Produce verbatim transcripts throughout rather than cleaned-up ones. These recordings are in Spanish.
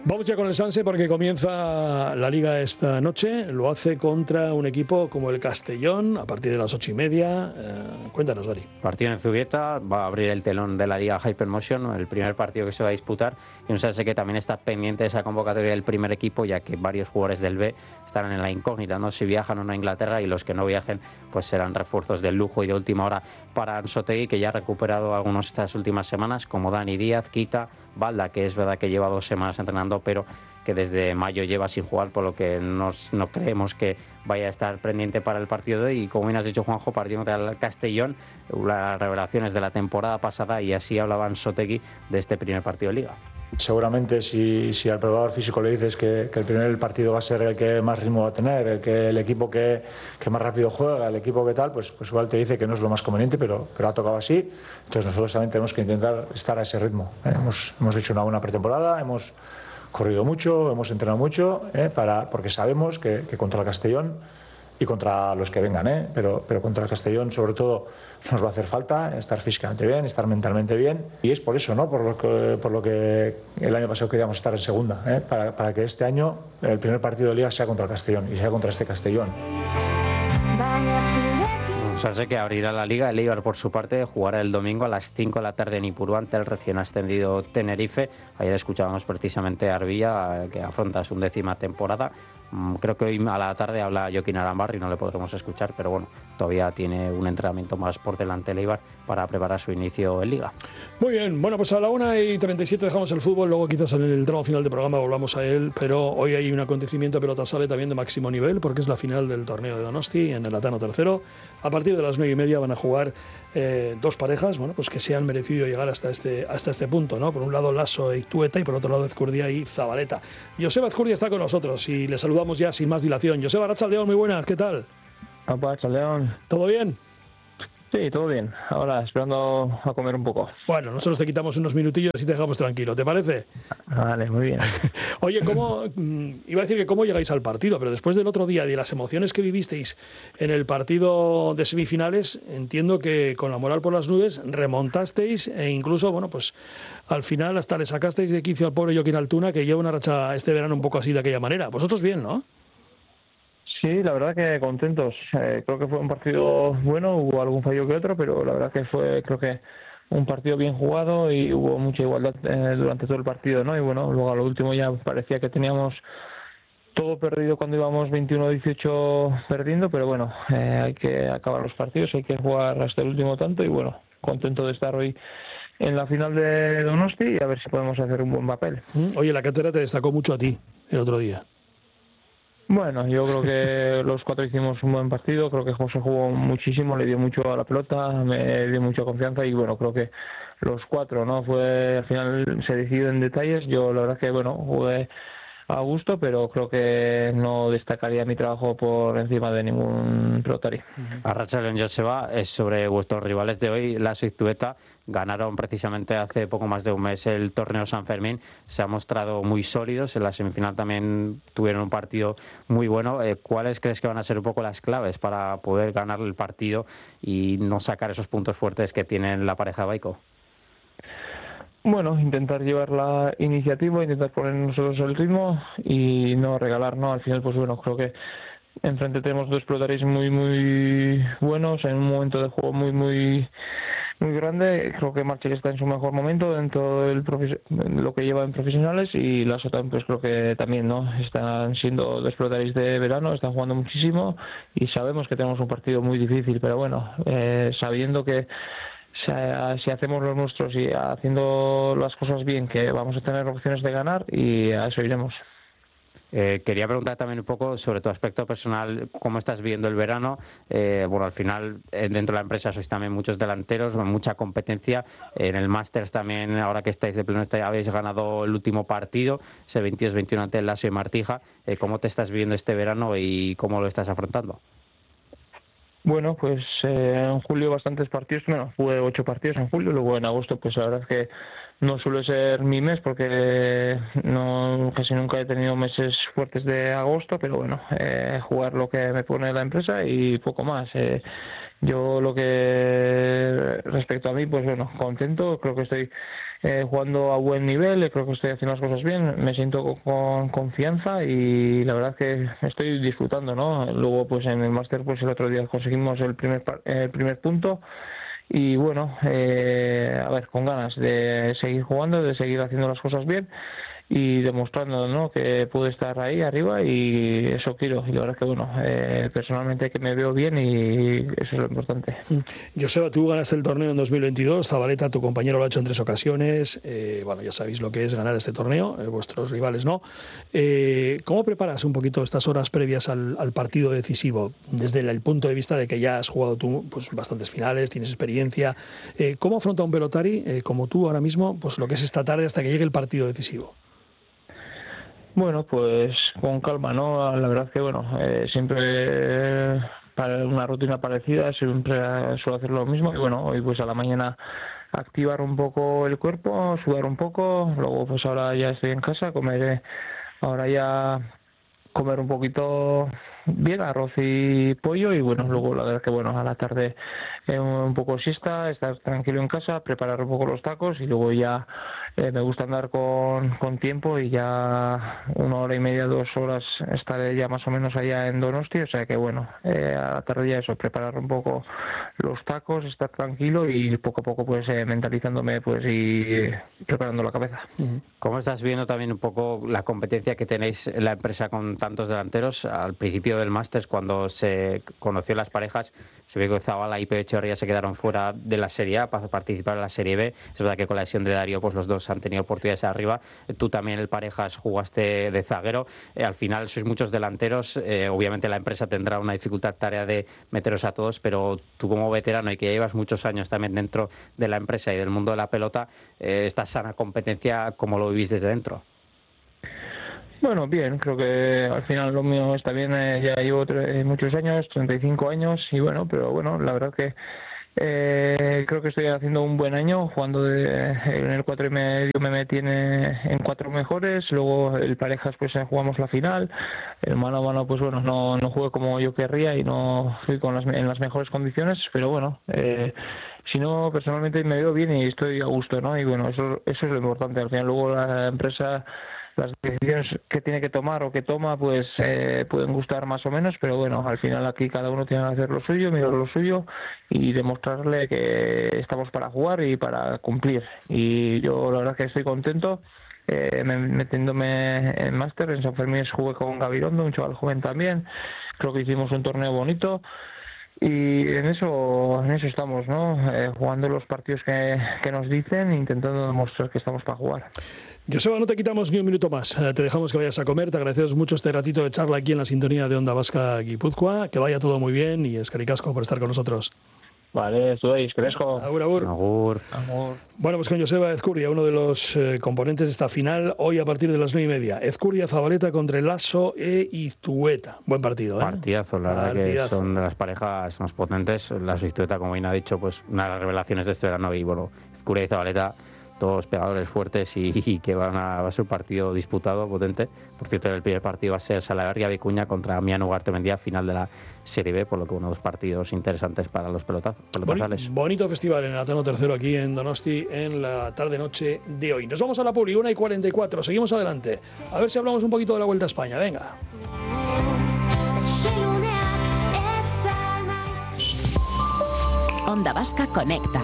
Vamos ya con el Sanse porque comienza la Liga esta noche. Lo hace contra un equipo como el Castellón a partir de las ocho y media. Eh, cuéntanos, Dari. Partido en Zubieta, va a abrir el telón de la Liga Hypermotion, el primer partido que se va a disputar. Y un Sanse que también está pendiente de esa convocatoria del primer equipo, ya que varios jugadores del B estarán en la incógnita, ¿no? Si viajan o no a Inglaterra, y los que no viajen pues serán refuerzos de lujo y de última hora para Anzoátegui, que ya ha recuperado algunos estas últimas semanas, como Dani Díaz, Quita, Balda, que es verdad que lleva dos semanas entrenando, pero que desde mayo lleva sin jugar, por lo que nos, no creemos que vaya a estar pendiente para el partido de hoy. Y como bien has dicho, Juanjo, partido contra el Castellón, las revelaciones de la temporada pasada, y así hablaba Anzoátegui de este primer partido de Liga. Seguramente si, si al preparador físico le dices que, que el primer partido va a ser el que más ritmo va a tener, el, que, el equipo que, que más rápido juega, el equipo que tal, pues, pues igual te dice que no es lo más conveniente, pero, pero ha tocado así. Entonces nosotros también tenemos que intentar estar a ese ritmo. ¿eh? Hemos, hemos hecho una buena pretemporada, hemos corrido mucho, hemos entrenado mucho, ¿eh? para, porque sabemos que, que contra el Castellón y contra los que vengan, ¿eh? pero, pero contra el Castellón sobre todo nos va a hacer falta estar físicamente bien, estar mentalmente bien, y es por eso, ¿no? por, lo que, por lo que el año pasado queríamos estar en segunda, ¿eh? para, para que este año el primer partido de Liga sea contra el Castellón y sea contra este Castellón. Sanse que abrirá la Liga. El Eibar, por su parte, jugará el domingo a las cinco de la tarde en Ipurú ante el recién ascendido Tenerife. Ayer escuchábamos precisamente a Arbilla, que afronta su undécima temporada. Creo que hoy a la tarde habla Joaquín Arambarri, no le podremos escuchar, pero bueno, todavía tiene un entrenamiento más por delante el Eibar para preparar su inicio en Liga. Muy bien, bueno, pues a la una y treinta y siete dejamos el fútbol, luego quizás en el tramo final del programa volvamos a él, pero hoy hay un acontecimiento pelota sale también de máximo nivel, porque es la final del torneo de Donosti en el Atano tercero. A partir de las nueve y media van a jugar eh, dos parejas, bueno, pues que se han merecido llegar hasta este, hasta este punto, ¿no? Por un lado Lasso e Itueta y por otro lado Ezcurdia y Zabaleta. Joseba Ezcurdia está con nosotros y le saludamos ya sin más dilación. Joseba, Arratsaldeon, muy buenas, ¿qué tal? Opa, Arratsaldeon. ¿Todo bien? Sí, todo bien. Ahora esperando a comer un poco. Bueno, nosotros te quitamos unos minutillos y te dejamos tranquilo, ¿te parece? Vale, muy bien. Oye, ¿cómo, iba a decir que cómo llegáis al partido, pero después del otro día y de las emociones que vivisteis en el partido de semifinales, entiendo que con la moral por las nubes remontasteis e incluso, bueno, pues al final hasta le sacasteis de quicio al pobre Joaquín Altuna, que lleva una racha este verano un poco así de aquella manera. Vosotros bien, ¿no? Sí, la verdad que contentos. Eh, creo que fue un partido bueno, hubo algún fallo que otro, pero la verdad que fue, creo que un partido bien jugado y hubo mucha igualdad eh, durante todo el partido, ¿no? Y bueno, luego a lo último ya parecía que teníamos todo perdido cuando íbamos veintiuno a dieciocho perdiendo, pero bueno, eh, hay que acabar los partidos, hay que jugar hasta el último tanto y bueno, contento de estar hoy en la final de Donosti y a ver si podemos hacer un buen papel. Oye, la cátedra te destacó mucho a ti el otro día. Bueno, yo creo que los cuatro hicimos un buen partido, creo que José jugó muchísimo, le dio mucho a la pelota, me dio mucha confianza y bueno, creo que los cuatro, ¿no? Fue, al final se decidió en detalles, yo la verdad que bueno, jugué a gusto, pero creo que no destacaría mi trabajo por encima de ningún pelotari. Arratsaldeon, Joseba, es sobre vuestros rivales de hoy, Lasso y Itueta. Ganaron precisamente hace poco más de un mes el torneo San Fermín, se han mostrado muy sólidos, en la semifinal también tuvieron un partido muy bueno. Eh, ¿Cuáles crees que van a ser un poco las claves para poder ganar el partido y no sacar esos puntos fuertes que tienen la pareja de Baico? Bueno, intentar llevar la iniciativa, intentar poner nosotros el ritmo y no regalar, ¿no? Al final, pues bueno, creo que enfrente tenemos dos pelotaris muy, muy buenos, en un momento de juego muy, muy muy grande. Creo que Marchel está en su mejor momento dentro del profes- lo que lleva en profesionales y Lasso pues creo que también, ¿no? Están siendo dos pelotaris de verano, están jugando muchísimo y sabemos que tenemos un partido muy difícil, pero bueno, eh, sabiendo que si hacemos los nuestros y haciendo las cosas bien, que vamos a tener opciones de ganar y a eso iremos. Eh, quería preguntar también un poco sobre tu aspecto personal, cómo estás viendo el verano. Eh, bueno, al final eh, dentro de la empresa sois también muchos delanteros, mucha competencia. En el Masters también, ahora que estáis de pleno, habéis ganado el último partido, ese veintidós veintiuno ante el Lasso y Martija. Eh, ¿Cómo te estás viendo este verano y cómo lo estás afrontando? Bueno, pues eh, en julio bastantes partidos, bueno, jugué ocho partidos en julio, luego en agosto pues la verdad es que no suele ser mi mes porque no casi nunca he tenido meses fuertes de agosto, pero bueno, eh, jugar lo que me pone la empresa y poco más. Eh, yo lo que respecto a mí, pues bueno, contento, creo que estoy eh, jugando a buen nivel, creo que estoy haciendo las cosas bien, me siento con, con confianza y la verdad que estoy disfrutando, ¿no? Luego pues en el máster pues el otro día conseguimos el primer el primer punto y bueno, eh, a ver, con ganas de seguir jugando, de seguir haciendo las cosas bien y demostrando, ¿no?, que puedo estar ahí arriba y eso quiero. Y la verdad es que, bueno, eh, personalmente que me veo bien y eso es lo importante. Joseba, tú ganaste el torneo en dos mil veintidós, Zabaleta, tu compañero, lo ha hecho en tres ocasiones. Eh, bueno, ya sabéis lo que es ganar este torneo, eh, vuestros rivales no. Eh, ¿Cómo preparas un poquito estas horas previas al, al partido decisivo? Desde el, el punto de vista de que ya has jugado tú pues, bastantes finales, tienes experiencia. Eh, ¿Cómo afronta un pelotari, eh, como tú ahora mismo, pues lo que es esta tarde hasta que llegue el partido decisivo? Bueno, pues con calma, ¿no? La verdad que, bueno, eh, siempre eh, para una rutina parecida, siempre suelo hacer lo mismo. Y bueno, hoy pues a la mañana activar un poco el cuerpo, sudar un poco. Luego pues ahora ya estoy en casa, comeré ahora ya comer un poquito bien, arroz y pollo. Y bueno, luego la verdad que, bueno, a la tarde eh, un poco siesta, estar tranquilo en casa, preparar un poco los tacos y luego ya... Eh, me gusta andar con, con tiempo y ya una hora y media, dos horas estaré ya más o menos allá en Donosti, o sea que bueno, eh, a la tarde ya eso, preparar un poco los tacos, estar tranquilo y poco a poco pues eh, mentalizándome pues y eh, preparando la cabeza. ¿Cómo estás viendo también un poco la competencia que tenéis en la empresa con tantos delanteros? Al principio del Masters, cuando se conoció las parejas, se ve que Zabala y Pep Echeverría se quedaron fuera de la Serie A para participar en la Serie B. Es verdad que con la lesión de Darío pues los dos han tenido oportunidades arriba. Tú también en el Parejas jugaste de zaguero. Eh, al final sois muchos delanteros. Eh, obviamente la empresa tendrá una dificultad tarea de meteros a todos, pero tú como veterano y que ya llevas muchos años también dentro de la empresa y del mundo de la pelota, eh, esta sana competencia, ¿cómo lo vivís desde dentro? Bueno, bien, creo que al final lo mío está bien, eh, ya llevo tre- muchos años, treinta y cinco años, y bueno, pero bueno, la verdad que eh, creo que estoy haciendo un buen año, jugando de, en el cuatro y medio me metí en, en cuatro mejores, luego el Parejas pues eh, jugamos la final, el mano a mano pues bueno, no, no jugué como yo querría y no fui con las, en las mejores condiciones, pero bueno, eh, si no, personalmente me veo bien y estoy a gusto, ¿no? Y bueno, eso, eso es lo importante, al final luego la empresa... Las decisiones que tiene que tomar o que toma pues eh, pueden gustar más o menos, pero bueno, al final aquí cada uno tiene que hacer lo suyo, mirar lo suyo y demostrarle que estamos para jugar y para cumplir. Y yo la verdad que estoy contento eh, metiéndome en máster. En San Fermín jugué con Gabirondo, un chaval joven también, creo que hicimos un torneo bonito. Y en eso en eso estamos, ¿no? Eh, jugando los partidos que, que nos dicen, intentando demostrar que estamos para jugar. Joseba, no te quitamos ni un minuto más. Eh, te dejamos que vayas a comer. Te agradecemos mucho este ratito de charla aquí en la sintonía de Onda Vasca Guipúzcoa. Que vaya todo muy bien y eskerrik asko por estar con nosotros. Vale, zuei, eskerrik. Agur, agur. Agur. Agur. Bueno, pues con Joseba Ezcurdia, uno de los eh, componentes de esta final, hoy a partir de las nueve y media. Ezcurdia, Zabaleta contra el Lasso e Iztueta. Buen partido, ¿eh? Partidazo, la verdad Partidazo. que son de las parejas más potentes. La Iztueta, como bien ha dicho, pues una de las revelaciones de este verano. Y bueno, Ezcurdia y Zabaleta, dos pegadores fuertes y, y que van a, va a ser un partido disputado, potente. Por cierto, el primer partido va a ser Salaverria Vicuña contra Mian Ugarte Mendía, final de la Serie B, por lo que uno de los partidos interesantes para los pelotaz, pelotazales. Boni, bonito festival en el Atano Tercero aquí en Donosti en la tarde-noche de hoy. Nos vamos a la Publi, una y cuarenta y cuatro, seguimos adelante. A ver si hablamos un poquito de la Vuelta a España, venga. Onda Vasca Conecta.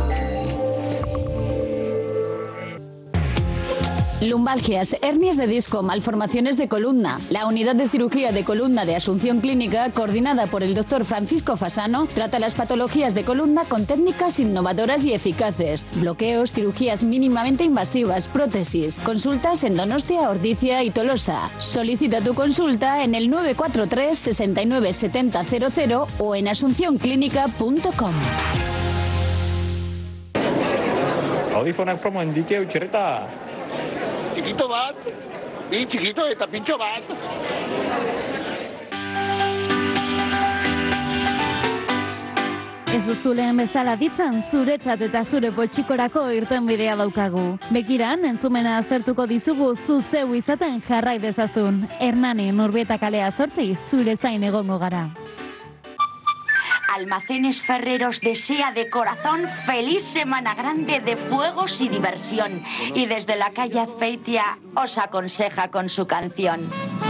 Lumbalgias, hernias de disco, malformaciones de columna. La unidad de cirugía de columna de Asunción Clínica, coordinada por el doctor Francisco Fasano, trata las patologías de columna con técnicas innovadoras y eficaces. Bloqueos, cirugías mínimamente invasivas, prótesis. Consultas en Donostia, Ordizia y Tolosa. Solicita tu consulta en el nueve cuatro tres, seis nueve siete cero cero cero o en asunción clínica punto com. Audifonak promo endike utxerreta. Txikito bat, bi txikito eta pintxo bat. Ez duzuleen bezala ditzan, zuretzat eta zure poltsikorako irtenbidea daukagu. Begiran, entzumena aztertuko dizugu zu zeu izaten jarrai dezazun. Hernani, Nurbieta kalea zortzi, zure zain egongo gara. Almacenes Ferreros desea de corazón feliz Semana Grande de fuegos y diversión. Y desde la calle Azpeitia os aconseja con su canción.